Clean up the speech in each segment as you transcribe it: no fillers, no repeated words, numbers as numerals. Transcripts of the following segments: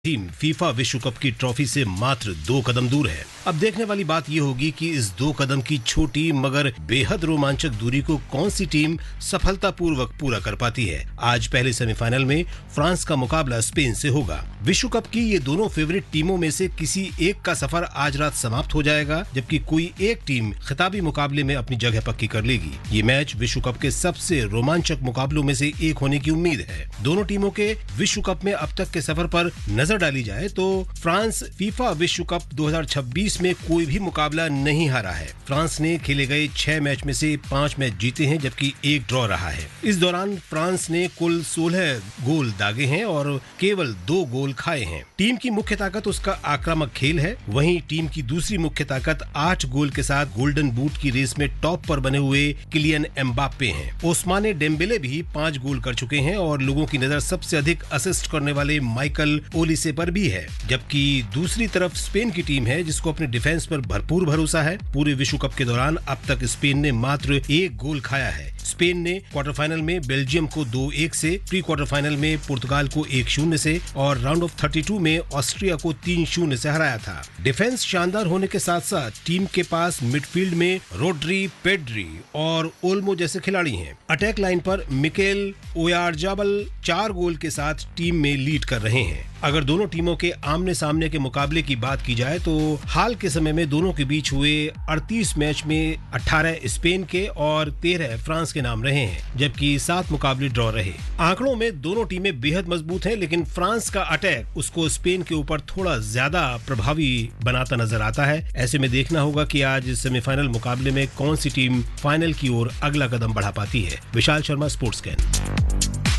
Team FIFA विश्व cup की trophy से मात्र 2 कदम दूर है। अब देखने वाली बात यह होगी कि इस 2 कदम की छोटी मगर बेहद रोमांचक दूरी को कौन सी टीम सफलतापूर्वक पूरा कर पाती है। आज पहले सेमीफाइनल में फ्रांस का मुकाबला स्पेन से होगा। विश्व कप की ये दोनों फेवरेट टीमों में से किसी एक का सफर आज रात समाप्त हो जाएगा, जबकि कोई एक टीम खिताबी मुकाबले में अपनी जगह पक्की कर लेगी। ये मैच विश्व कप के सबसे रोमांचक मुकाबलों में से एक होने की उम्मीद है। दोनों टीमों के विश्व कप में अब तक के सफर पर नजर डाली जाए तो फ्रांस फीफा विश्व कप 2026 में कोई भी मुकाबला नहीं हारा है। फ्रांस ने खेले गए 6 मैच में से 5 मैच जीते हैं, जबकि 1 ड्रॉ रहा है। इस दौरान फ्रांस ने कुल 16 गोल दागे हैं और केवल 2 गोल खाए हैं। टीम की मुख्य ताकत उसका आक्रामक खेल है। वहीं टीम की दूसरी मुख्य ताकत 8 गोल के साथ गोल्डन बूट की रेस में टॉप पर बने हुए किलियन एम्बाप्पे हैं। ओस्माने डेम्बेले भी 5 गोल कर चुके हैं और लोगों की नजर सबसे अधिक असिस्ट करने वाले माइकल ओलिसे पर भी है। जबकि दूसरी तरफ स्पेन की टीम है, जिसको अपने डिफेंस पर भरपूर भरोसा है। पूरे विश्व कप के दौरान अब तक स्पेन ने मात्र 1 गोल खाया है। स्पेन ने क्वार्टर फाइनल में बेल्जियम को 2-1 से, प्री क्वार्टर फाइनल में पुर्तगाल को 1-0 से और राउंड ऑफ 32 में ऑस्ट्रिया को 3-0 से हराया था। डिफेंस शानदार होने के साथ साथ टीम के पास मिडफील्ड में रोड्री, पेड्री और ओल्मो जैसे खिलाड़ी हैं। अटैक लाइन पर मिकेल ओयारजाबल 4 गोल के साथ टीम में लीड कर रहे हैं। अगर दोनों टीमों के आमने सामने के मुकाबले की बात की जाए तो हाल के समय में दोनों के बीच हुए 38 मैच में 18 स्पेन के और 13 फ्रांस के नाम रहे हैं, जबकि 7 मुकाबले ड्रॉ रहे। आंकड़ों में दोनों टीमें बेहद मजबूत हैं, लेकिन फ्रांस का अटैक उसको स्पेन के ऊपर थोड़ा ज्यादा प्रभावी बनाता नजर आता है। ऐसे में देखना होगा कि आज सेमीफाइनल मुकाबले में कौन सी टीम फाइनल की ओर अगला कदम बढ़ा पाती है। Vishal Sharma, sports scan.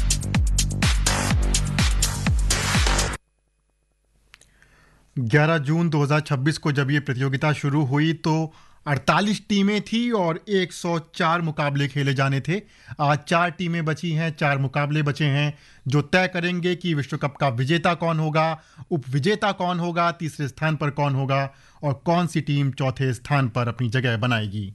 11 जून 2026 को जब ये प्रतियोगिता शुरू हुई तो 48 टीमें थी और 104 मुकाबले खेले जाने थे। आज 4 टीमें बची हैं, 4 मुकाबले बचे हैं जो तय करेंगे कि विश्व कप का विजेता कौन होगा, उपविजेता कौन होगा, तीसरे स्थान पर कौन होगा और कौन सी टीम चौथे स्थान पर अपनी जगह बनाएगी।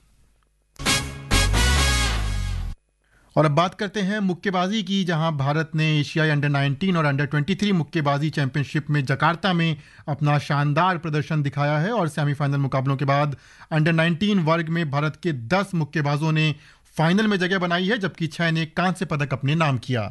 और अब बात करते हैं मुक्केबाजी की, जहां भारत ने एशियाई अंडर 19 और अंडर 23 मुक्केबाजी चैंपियनशिप में जकार्ता में अपना शानदार प्रदर्शन दिखाया है और सेमीफाइनल मुकाबलों के बाद अंडर 19 वर्ग में भारत के 10 मुक्केबाजों ने फाइनल में जगह बनाई है, जबकि 6 ने कांस्य पदक अपने नाम किया।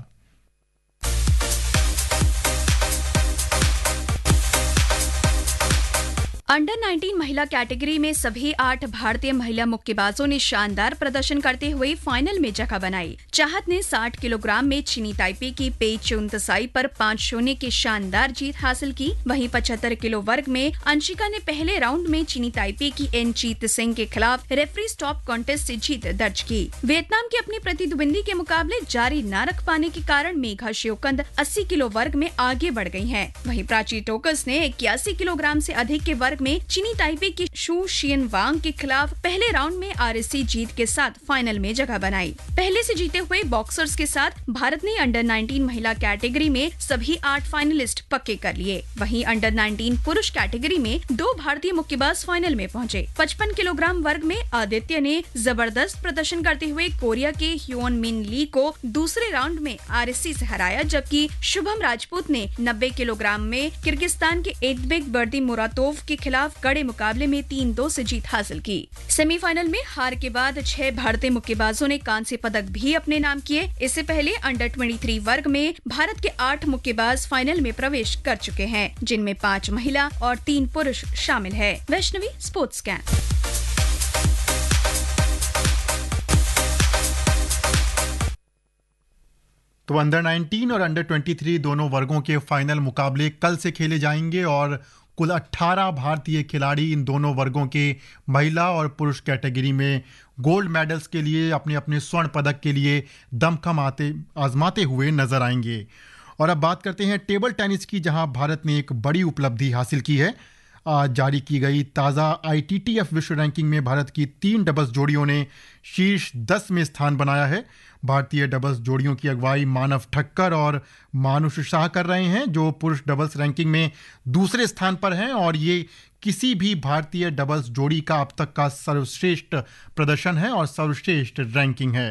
अंडर 19 महिला कैटेगरी में सभी 8 भारतीय महिला मुक्केबाजों ने शानदार प्रदर्शन करते हुए फाइनल में जगह बनाई। चाहत ने 60 किलोग्राम में चीनी ताइपे की पेई चुनतसाई पर 5-0 की शानदार जीत हासिल की। वहीं 75 किलो वर्ग में अंशिका ने पहले राउंड में चीनी ताइपे की एन चीत सिंह के खिलाफ रेफरी स्टॉप कॉन्टेस्ट से जीत दर्ज की। वियतनाम के अपनी प्रतिद्वंदी के मुकाबले जारी न रख पाने के कारण मेघा शिवकंद 80 किलो वर्ग में आगे बढ़ गयी है। वहीं प्राची टोकस ने 81 किलोग्राम से अधिक के वर्ग में चीनी ताइपे की शू शियन वांग के खिलाफ पहले राउंड में आरएससी जीत के साथ फाइनल में जगह बनाई। पहले से जीते हुए बॉक्सर्स के साथ भारत ने अंडर 19 महिला कैटेगरी में सभी 8 फाइनलिस्ट पक्के कर लिए। वहीं अंडर 19 पुरुष कैटेगरी में 2 भारतीय मुक्केबाज फाइनल में पहुंचे। 55 किलोग्राम वर्ग में आदित्य ने जबरदस्त प्रदर्शन करते हुए कोरिया के ह्योन मिन ली को दूसरे राउंड में आरएससी से हराया, जबकि शुभम राजपूत ने 90 किलोग्राम में किर्गिस्तान के एडबेक बर्दी मुरातोव के खिलाफ कड़े मुकाबले में 3-2 से जीत हासिल की। सेमीफाइनल में हार के बाद 6 भारतीय मुक्केबाजों ने कांस्य पदक भी अपने नाम किए। इससे पहले अंडर 23 वर्ग में भारत के 8 मुक्केबाज फाइनल में प्रवेश कर चुके हैं, जिनमें 5 महिला और 3 पुरुष शामिल है। Vaishnavi, sports scan. तो अंडर 19 और अंडर 23 दोनों वर्गों के फाइनल मुकाबले कल से खेले जाएंगे और कुल 18 भारतीय खिलाड़ी इन दोनों वर्गों के महिला और पुरुष कैटेगरी में गोल्ड मेडल्स के लिए अपने अपने स्वर्ण पदक के लिए दमखम आजमाते हुए नजर आएंगे। और अब बात करते हैं टेबल टेनिस की, जहां भारत ने एक बड़ी उपलब्धि हासिल की है। आज जारी की गई ताज़ा ITTF विश्व रैंकिंग में भारत की 3 डबल्स जोड़ियों ने शीर्ष 10 में स्थान बनाया है। भारतीय डबल्स जोड़ियों की अगुवाई मानव ठक्कर और मानुष शाह कर रहे हैं, जो पुरुष डबल्स रैंकिंग में दूसरे स्थान पर हैं और ये किसी भी भारतीय डबल्स जोड़ी का अब तक का सर्वश्रेष्ठ प्रदर्शन है और सर्वश्रेष्ठ रैंकिंग है।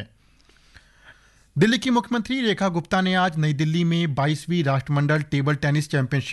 दिल्ली की मुख्यमंत्री रेखा गुप्ता ने आज नई दिल्ली में 22वीं राष्ट्रमंडल टेबल टेनिस चैंपियनशिप